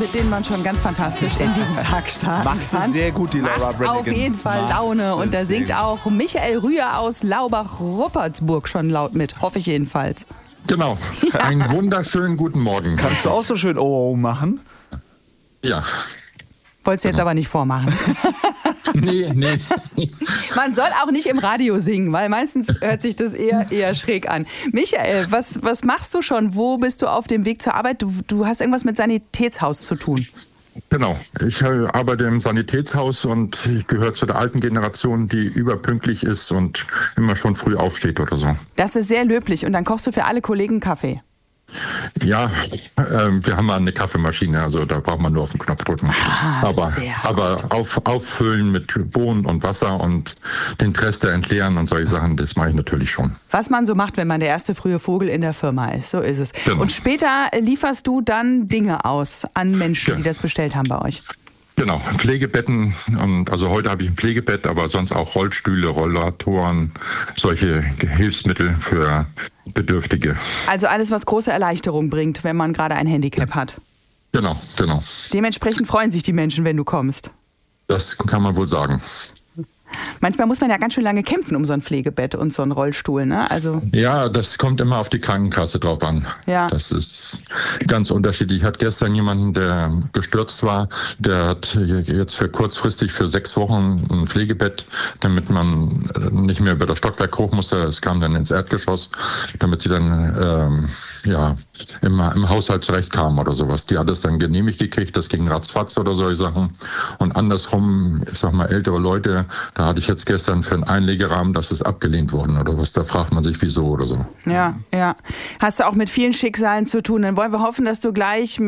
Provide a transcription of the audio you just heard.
mit denen man schon ganz fantastisch in diesen Tag starten kann. Macht sie sehr gut, die Laura Branigan. Auf jeden Fall Laune. Und da singt auch Michael Rühr aus Laubach-Ruppertsburg schon laut mit. Hoffe ich jedenfalls. Genau. Einen wunderschönen guten Morgen. Kannst du auch so schön Oh machen? Ja. Wolltest du jetzt aber nicht vormachen. Nee. Man soll auch nicht im Radio singen, weil meistens hört sich das eher schräg an. Michael, was machst du schon? Wo bist du auf dem Weg zur Arbeit? Du hast irgendwas mit Sanitätshaus zu tun. Genau. Ich arbeite im Sanitätshaus und ich gehöre zu der alten Generation, die überpünktlich ist und immer schon früh aufsteht oder so. Das ist sehr löblich. Und dann kochst du für alle Kollegen Kaffee. Ja, wir haben mal eine Kaffeemaschine, also da braucht man nur auf den Knopf drücken. Aber auffüllen mit Bohnen und Wasser und den Trester entleeren und solche Sachen, das mache ich natürlich schon. Was man so macht, wenn man der erste frühe Vogel in der Firma ist, so ist es. Genau. Und später lieferst du dann Dinge aus an Menschen, die das bestellt haben bei euch. Genau, Pflegebetten, also heute habe ich ein Pflegebett, aber sonst auch Rollstühle, Rollatoren, solche Hilfsmittel für Bedürftige. Also alles, was große Erleichterung bringt, wenn man gerade ein Handicap hat. Genau. Dementsprechend freuen sich die Menschen, wenn du kommst. Das kann man wohl sagen. Manchmal muss man ja ganz schön lange kämpfen um so ein Pflegebett und so einen Rollstuhl, ne? Also ja, das kommt immer auf die Krankenkasse drauf an. Ja. Das ist ganz unterschiedlich. Ich hatte gestern jemanden, der gestürzt war, der hat jetzt kurzfristig für 6 Wochen ein Pflegebett, damit man nicht mehr über das Stockwerk hoch musste. Es kam dann ins Erdgeschoss, damit sie dann im Haushalt zurechtkamen oder sowas. Die hat es dann genehmigt gekriegt, das ging ratzfatz oder solche Sachen. Und andersrum, ich sag mal, ältere Leute, da hatte ich jetzt gestern für einen Einlegerahmen, das ist abgelehnt worden oder was. Da fragt man sich, wieso oder so. Ja. Hast du auch mit vielen Schicksalen zu tun. Dann wollen wir hoffen, dass du gleich